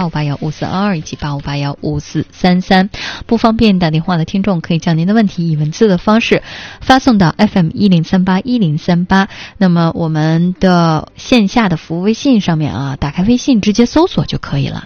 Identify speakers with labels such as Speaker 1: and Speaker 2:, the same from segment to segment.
Speaker 1: 85815422以及85815433。不方便打电话的听众可以将您的问题以文字的方式发送到 FM10381038。那么我们的线下的服务微信上面啊，打开微信直接搜索就可以了。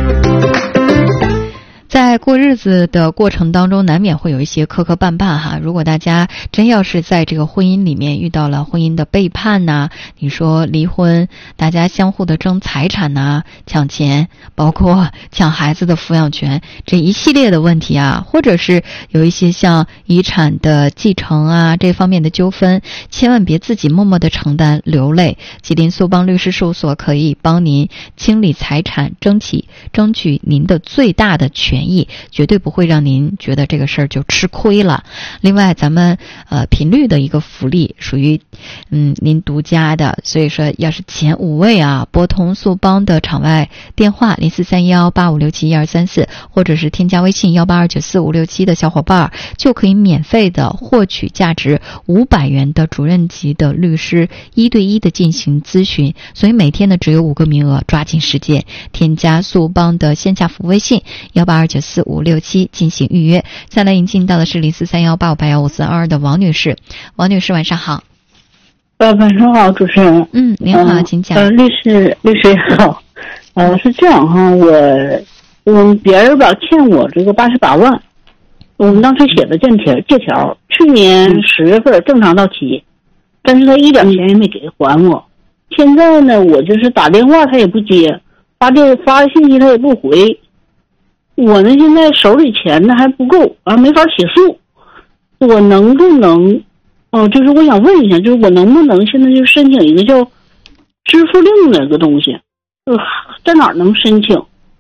Speaker 1: 在过日子的过程当中，难免会有一些磕磕绊绊哈。如果大家真要是在这个婚姻里面遇到了婚姻的背叛呐，你说离婚，大家相互的争财产呐、抢钱，包括抢孩子的抚养权，这一系列的问题啊，或者是有一些像遗产的继承啊这方面的纠纷，千万别自己默默的承担流泪。吉林苏邦律师事务所可以帮您清理财产，争取您的最大的权益，绝对不会让您觉得这个事儿就吃亏了。另外咱们频率的一个福利属于您独家的，所以说要是前5位啊，拨通苏邦的场外电话043185671234，或者是添加微信182945567的小伙伴，就可以免费的获取价值500元的主任级的律师1对1的进行咨询。所以每天呢只有5个名额，抓紧时间添加苏邦的线下服务微信182945567进行预约。再来引进到的是043185815422的王女士。王女士晚上好。
Speaker 2: 晚上好，主持人。
Speaker 1: 您好，请讲。
Speaker 2: 律师好。是这样哈，别人吧欠我这个88万，我们当时写的借条，去年10月份正常到期，但是他一点钱也没给还我。现在呢，我就是打电话他也不接，发信息他也不回。我呢现在手里钱呢还不够没法起诉，我能不能就是我想问一下，就是我能不能现在就申请一个叫支付令的一个东西，在哪儿能申请？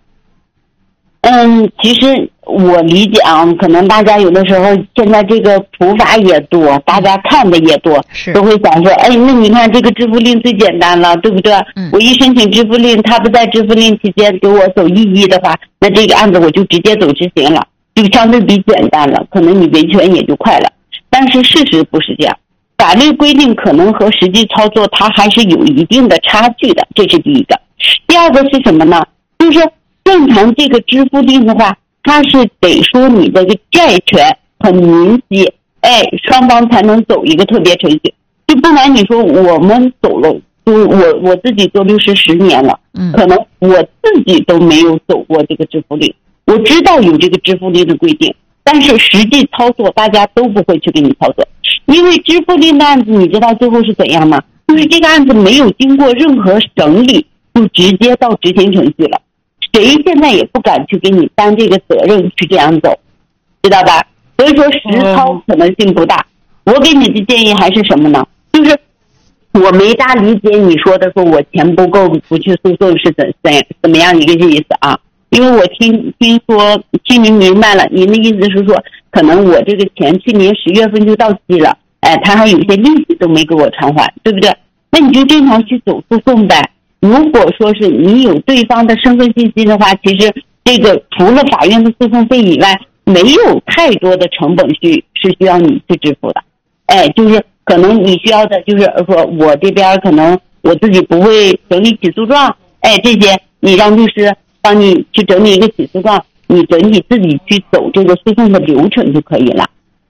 Speaker 3: 其实我理解啊，可能大家有的时候现在这个普法也多，大家看的也多，都会想说，那你看这个支付令最简单了，对不对？我一申请支付令，他不在支付令期间给我走异议的话，那这个案子我就直接走执行了，就相对比简单了，可能你维权也就快了。但是事实不是这样，法律规定可能和实际操作它还是有一定的差距的，这是第一个。第二个是什么呢？就是正常这个支付令的话，它是得说你这个债权很明晰，双方才能走一个特别程序。就不瞒你说，我们走了，我自己做律师10年了，可能我自己都没有走过这个支付令。我知道有这个支付令的规定，但是实际操作大家都不会去给你操作，因为支付令的案子你知道最后是怎样吗？就是这个案子没有经过任何审理就直接到执行程序了，谁现在也不敢去给你担这个责任去这样走，知道吧？所以说实操可能性不大。我给你的建议还是什么呢？就是我没大理解你说的说我钱不够不去诉讼是怎么样一个意思啊？因为我听您明白了，您的意思是说可能我这个钱去年10月份就到期了，他还有些利息都没给我偿还，对不对？那你就正常去走诉讼呗。如果说是你有对方的身份信息的话，其实这个除了法院的诉讼费以外，没有太多的成本是需要你去支付的。就是可能你需要的就是说我这边可能我自己不会整理起诉状，这些你让律师帮你去整理一个起诉状，你整体自己去走这个诉讼的流程就可以了。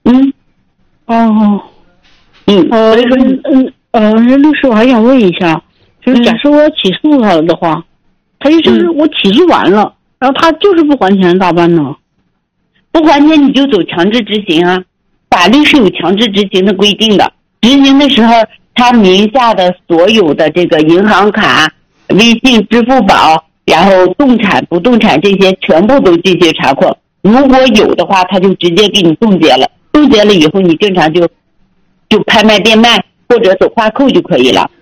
Speaker 2: 所以说律师我还想问一下，就是假设我要起诉他的话，他就是我起诉完了，然后他就是不还钱咋办呢？
Speaker 3: 不还钱你就走强制执行啊，法律是有强制执行的规定的。执行的时候他名下的所有的这个银行卡、微信、支付宝，然后动产不动产这些全部都进行查控，如果有的话他就直接给你冻结了，冻结了以后你正常就拍卖变卖或者走划扣就可以了。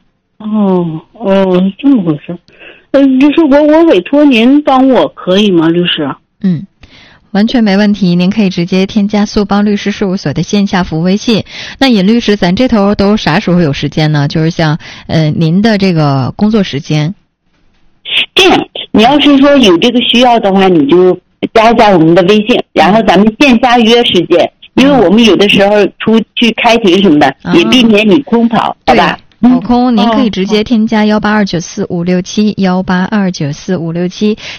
Speaker 2: 这么回事。就是我委托您帮我可以吗，律师？
Speaker 1: 完全没问题，您可以直接添加苏邦律师事务所的线下服务微信。那尹律师，咱这头都啥时候有时间呢？就是像您的这个工作时间。
Speaker 3: 这样，你要是说有这个需要的话，你就加一下我们的微信，然后咱们线下约时间，因为我们有的时候出去开庭什么的，也避免你空跑，对吧？
Speaker 1: 跑空您可以直接添加182945567，182945567。